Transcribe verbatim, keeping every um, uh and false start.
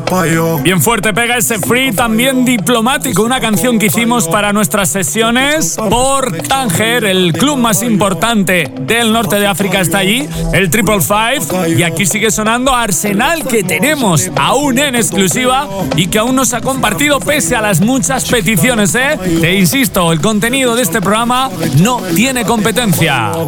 Bien fuerte pega ese Free, también diplomático, una canción que hicimos para nuestras sesiones por Tánger, el club más importante del norte de África está allí, el Triple Five, y aquí sigue sonando Arsenal, que tenemos aún en exclusiva y que aún nos ha compartido pese a las muchas peticiones, ¿eh? Te insisto, el contenido de este programa no tiene competencia.